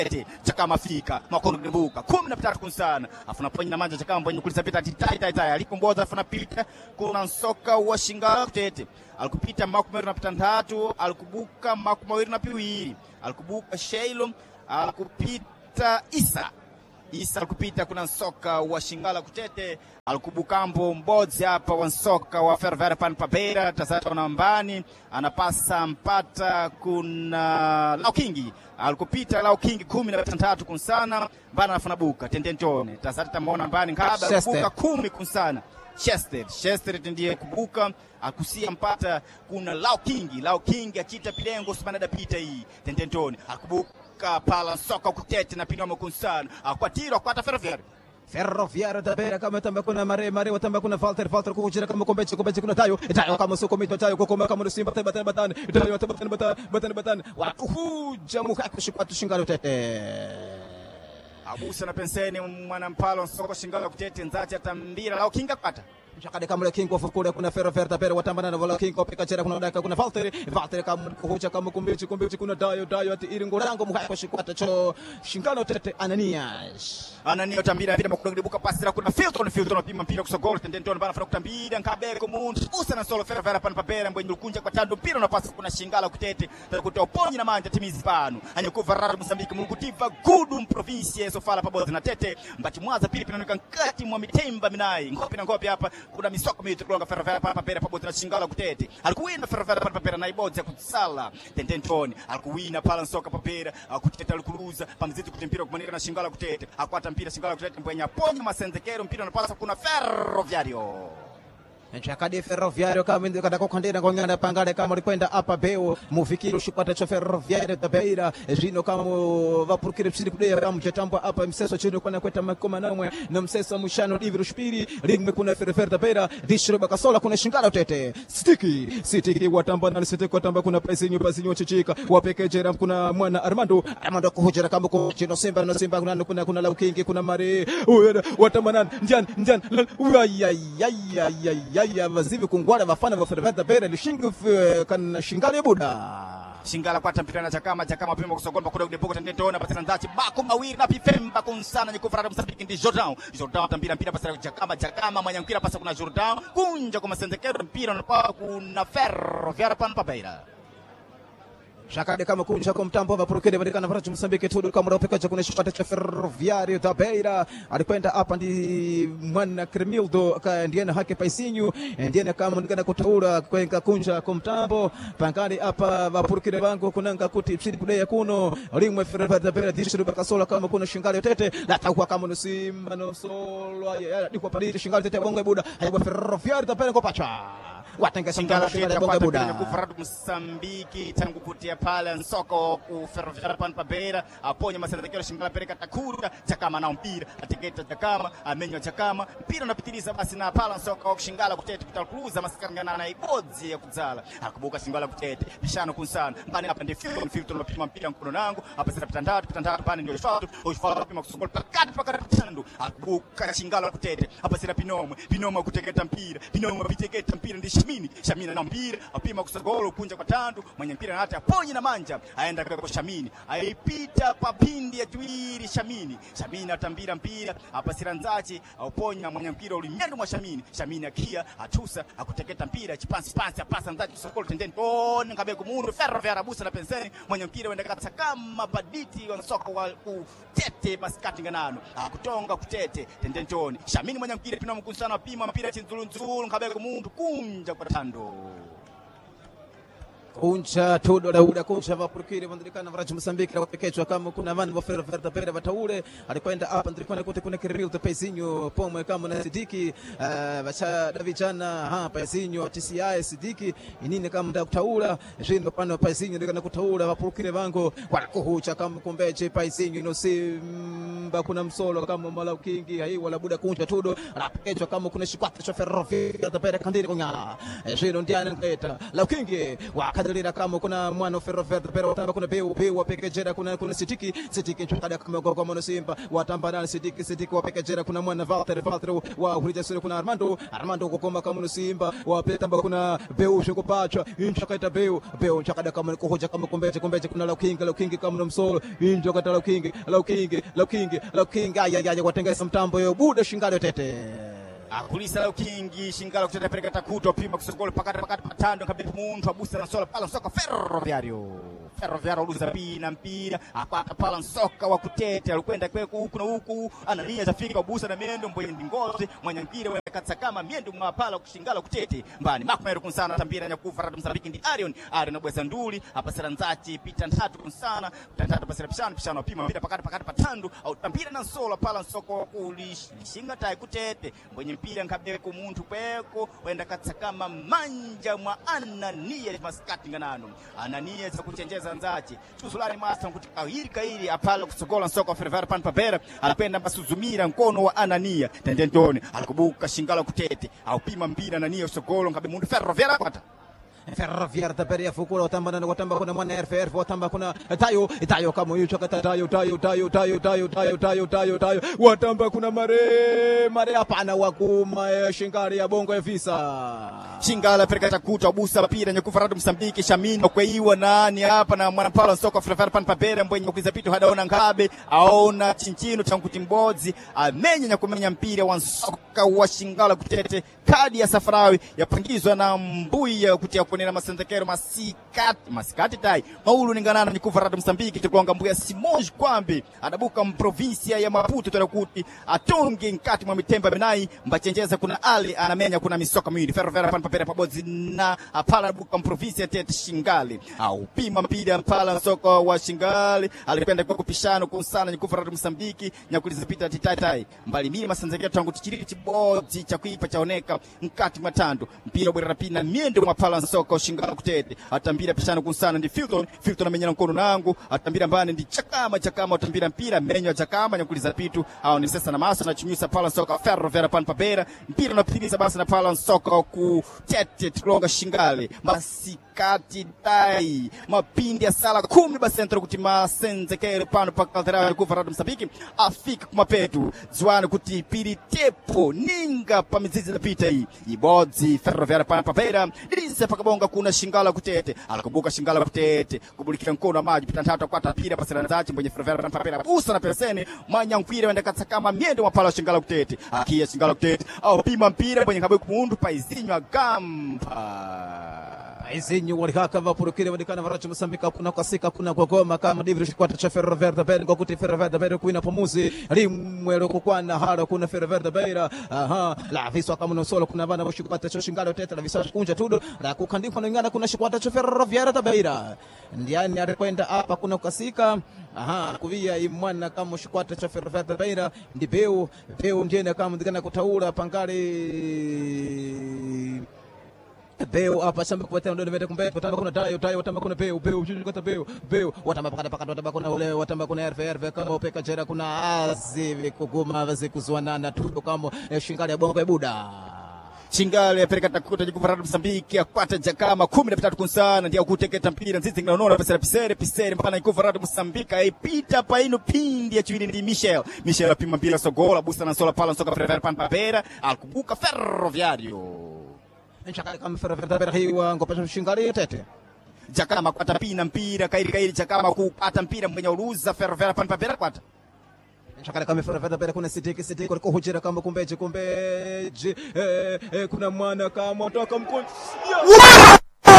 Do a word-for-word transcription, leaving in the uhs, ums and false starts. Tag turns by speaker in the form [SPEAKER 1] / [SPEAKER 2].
[SPEAKER 1] kutete Chakama fika makono kubuka kumi na tatu kunsana afuna ponyi na manja Chakama ponyi kulisa pita titai tai tai alikomboza afuna pita kuna soka wa Shingala kutete alikupita makumi na tatu alikubuka makumi na piwiri alikubuka Sheilo alikupita Isa Isa alikupita kuna soka wa Shingala kutete alikubukambo mbozi hapa wa soka wa Fervera pan Papera tasata unambani anapasa mpata kuna Laukingi alikupita Laukingi kumi na tatu kunsana bana afuna buka tendentone tasata tamona mbani nkaba alikubuka kumi kunsana Chester Chester ndiye kubuka akusia mpata kuna Laukingi Laukingi akita pilengo sibanada pita hii tendentone akubuka pala soka kutete na pinoma kunsana akwatiro akwata Fervera
[SPEAKER 2] Ferroviário da Beira kama tamba kuna mare mare watamba kuna Walter Walter kujira kama kombeche kombeche kuna tayo tayo kama soko mito tayo kokoma kama Simba tamba tamba batani tayo tamba tamba batani batani batani wakuja mukaku shikwatu Shingala kutete
[SPEAKER 1] abusa na penseni mwana mpalo soko Shingala kutete nzacha tambira Laukinga kwata
[SPEAKER 2] Shakade kama King of kule kuna Ferroviário da Beira watamba na wala King of pikachera kuna daka kuna Walter Walter kama kuja kama kombeche kombeche kuna tayo tayo ati iringo rango mukaku shikwatu cho Shingala kutete Ananias
[SPEAKER 1] Ananias tambira bila makugribuka pasira kuna filtro ni filtro pima mpira kusogol tendentoni bana fana kutambira nkabere komuntu usa na solo Ferroviário pan Papera mbwenye lukunja kwa tando mpira na pasa kuna Shingala kutete takutoa ponyi na manja timizi pano anyekuva rara Mozambique mukutiva gudu province so fala pabozi na tete mbati mwaza pili pinanuka nkati mwa mitemba minai ngopi na ngopi hapa kuna misoko mitu kulonga Ferroviário pan Papera pabozi na Shingala kutete alikuwina Ferroviário pan Papera na ibozi kutsala tendentoni alikuwina pala soka Papera akutete alikuruza pamziti kutempira kumanika na Shingala kutete akwata mpira Shingala kutete mbwenya ponyi masenzekero mpira unapasa kuna Ferroviário
[SPEAKER 2] Nchakade Ferroviário kama ndio kada kokandira ngongana pangale kama likwenda hapa beo mufikiri ushipata cha Ferroviário da Beira jino kama vapurukire psili kudeya kama mchetambwa hapa mseso chini kwa nakweta makoma namwe na mseso mushano diviro shpiri ringme kuna Ferroviário da Beira dishiro bakasola kuna Shingala tete stiki stiki watamba na stiki watamba kuna paisinyo paisinyo chichika wapekejera kuna mwana Armando Armando kuhujera kama kwa chino Simba na Simba kuna kuna kuna Laukingi kuna Mare watamba nan njan njan ayayayayay ya vazivi kungwala vafana va Ferroviário da Beira lishingu kan Shingala buda
[SPEAKER 1] Shingala kwata mpira na Chakama Chakama pima kusogomba kuna udepoko tendentona pasina ndachi bako mawiri na pifemba kunsana nyikufara Mozambique ndi Jordan Jordan tambira mpira pasina Chakama Chakama manya mpira pasa kuna Jordan kunja kwa masenzekero mpira na kuna Ferroviário pan Papera
[SPEAKER 2] Shakade kama kunja kwa mtambo vapurukire vadikana varachu Mozambique tudu kama raupeka cha kuna shipata cha Ferroviário da Beira alikwenda hapa ndi mwana Cremildo ndiena hake paisinyu ndiena kama ndikana kutaura kwenka kunja kwa mtambo pangani hapa vapurukire vangu kunanga kuti psidi kudeya kuno limwe Ferroviário da Beira dishiru bakasola kama kuna Shingala tete latakuwa kama no Simba no solo ya dikwa paliti Shingala tete bonga buda hayo Ferroviário da Beira kopacha watenge
[SPEAKER 1] Shingala tete kwa buda kufaradu Mozambique tangu kutia pale nsoko ku Ferroviário pan Papera aponya masenzekero Shingala pereka takuta Chakama na mpira atiketa Chakama amenyo Chakama mpira unapitiliza basi na pala nsoko ku Shingala kutete kutakuza masikangana na ibozi ya kudzala akubuka Shingala kutete bishano kunsana mbani hapa ndi filtro filtro unapima mpira mkono nangu hapa sita pitandatu pitandatu pani ndio shot ushfala pima kusogol pakati pakati tandu akubuka Shingala kutete hapa sita pinomo pinomo kuteketa mpira pinomo piteketa mpira ndi Shamini Shamini na mpira apima kusogol kunja kwa tandu mwenye mpira hata aponye na manja aenda kwa Shamini aipita papindi ya tuiri Shamini Shamini atambira mpira hapa siranzachi auponya mwenye mpira ulimendo mwa Shamini Shamini akia atusa akuteketa mpira chipansi pansi apasa nzachi sokolo tendeni on ngabe kumundu Ferroviário busa na penseni mwenye mpira wenda kata kama baditi wa soko wa kutete maskati nganano akutonga kutete tendeni toni Shamini mwenye mpira pinomo kunsana pima mpira chinzulu nzulu ngabe kumundu kunja kwa tando
[SPEAKER 2] kuncha todo la uda kuncha vapurukire vandilikana varachu Mozambique la pekechwa kama kuna vanu va Ferroviário da Beira vataule alikwenda hapa ndikona kuti kuna Cremildo paisinyo pomwe kama na Sidiki vacha davijana ha paisinyo T C I Sidiki inine kama nda kutaula jindo pano paisinyo ndikana kutaula vapurukire vango walakuhucha kama kumbeche paisinyo ino Simba kuna msolo kama Malaukingi hai wala buda kuncha todo la pekechwa kama kuna shikwata cha Ferroviário da Beira kandini kunya jindo ndiana ngeta Laukingi waka kadhalika kama kuna mwana Ferroviario da Beira watamba kuna Peu Peu wapekejera kuna kuna Sitiki Sitiki chakada kama kwa mwana Simba watamba na Sitiki Sitiki wapekejera kuna mwana Walter Walter wa Hurija Sule kuna Armando Armando kokoma kama Simba wapetamba kuna Peu shoko pacha inchakaita Peu Peu chakada kama kuhoja kama kumbeje kumbeje kuna Laukinga Laukinga kama msolo inchakata Laukinga Laukinga Laukinga Laukinga ya ya watengeza mtambo yo buda shingalo tete
[SPEAKER 1] akulisa Laukingi shingalo kuteta pereka takuto pima kusogolo pakati pakati patando kabisa muntu abusa na sola pala soka Ferroviario Ferroviario luza pina mpira apata pala soka wa kutete alikwenda kweku huku na huku analia zafika abusa na miendo mboye ndingozi mwenye mpira wekatsa kama miendo mwapala kushingalo kutete mbani makumero kunsana tambira nyakufa radu Msambiki ndi Arion Arion abweza nduli apasira nzati pita ntatu kunsana tantatu pasira pishano pishano pima mpira pakati pakati patando au tambira na sola pala soko kulishinga tai kutete mwenye mpira nkabe ku muntu kweko wenda katsakama manja mwa Anania maskati nganano Anania za kuchenjeza nzachi chusulani master kuti kahiri kahiri apala kusogola soko Ferroviario pan papera alipenda basuzumira mkono wa Anania tendentone alikubuka shingala kutete au pima mpira Anania usogolo ngabe muntu Ferroviario kwata
[SPEAKER 2] Ferroviario da Beira fukula watamba na watamba kuna mwana R F R watamba kuna Tayo Tayo kama hiyo chakata Tayo Tayo Tayo Tayo Tayo Tayo Tayo Tayo Tayo watamba kuna mare mare hapana wakuma shingari ya bongo ya visa
[SPEAKER 1] shingala pereka takuta busa pira nyakufa radu Msambiki shamino kweiwa nani hapa na mwana Paulo soko Ferroviario pan papera mbwenye kuiza pitu hadaona ngabe aona chinchino changuti mbodzi amenya nyakumenya mpira wa soka wa shingala kutete kadi ya safarawi yapangizwa na mbuya kutia kuonera masenzekero masikati masikati tai maulu ninganana nyakufa radu Msambiki tukonga mbuya Simoj kwambi adabuka mprovinsia ya Maputo terakuti atonge nkati mwa mitemba benai mbachenjeza kuna Ali anamenya kuna misoka mwili Ferroviario pan papera pabozi na apala buka mprovinsia tete Shingali au pima mpira pala soko wa Shingali alipenda kwa kupishano kunsana nyakufa radu Msambiki nyakuliza pita titatai mbali mimi masenzekero tangu tichiriki chibozi cha kuipa chaoneka nkati matando mpira bwera pina miendo mwa pala soko Shingali kutete atambira pishano kunsana ndi Filton Filton amenyana mkono nangu atambira mbane ndi Chakama Chakama atambira mpira menyo Chakama nyakuliza pitu au ni sasa na masa na chinyusa pala soko Ferroviario pan papera mpira na piliza basi na pala soko ku tete tulonga Shingali masikati tai mapindi ya sala kumi basentro kuti masenzekero pano pakatera ku Ferroviario Msambiki afika kumapetu zwana kuti piri tepo ninga pamizizi napita hii ibodzi Ferroviario pan papera dirise pakabonga kuna Shingala kutete alakubuka Shingala kutete kubulikira mkono wa maji pita ntatu kwata pira pasira nzachi mwenye Ferroviario pan papera busa na pesene manya mpira wenda katsakama miendo mapala Shingala kutete akia Shingala kutete au pima mpira mwenye kabe kumundu paizinywa gamba
[SPEAKER 2] Izinyu walihaka vapurukire wadikana varachu Msambika kuna kasika kuna gogoma kama divyo shikwata cha Ferroviario da Beira ngokuti Ferroviario da Beira kuina pomuzi limwelo kukwana haro kuna Ferroviario da Beira aha la viswa kama nosolo kuna vana washikwata cha Shingalo tete la viswa kunja tudo la kukandikwa ngana kuna shikwata cha Ferroviario da Beira ndiani alikwenda hapa kuna kasika aha kuvia imwana kama shikwata cha Ferroviario da Beira ndi Peu Peu ndiene kama ndikana kutaula pangale Peu hapa shamba kupata ndo nimeta kumbe watamba kuna Tayo Tayo watamba kuna Peu Peu chuchu kata Peu Peu watamba pakata pakata watamba kuna ule watamba kuna R F R kama upeka jera kuna azivi kuguma vazi kuzuanana tudo kama Shingali ya bongo ya buda
[SPEAKER 1] Shingali pereka takuta nyakufa radu Msambiki akwata Chakama kumi na vitatu kunsana ndia kuteketa mpira nzizi nginaonona pesera pisere pisere mpana nyakufa radu Msambiki aipita paino pindi ya chivini ndi Michel Michel apima mpira sogola busa na sola pala soka Ferroviario pan papera alkubuka Ferroviario
[SPEAKER 2] Nchakali kama Ferroviario da Beira hiwa ngopesha Shingali tete
[SPEAKER 1] Chakama kwata pina mpira kairi kairi Chakama kupata mpira mwenye uruza Ferroviario pan papera kwata
[SPEAKER 2] Nchakali kama Ferroviario da Beira kuna Sitiki Sitiki kwa kuhujira kama kumbeje kumbeje eh, eh, kuna mwana kama toka mkono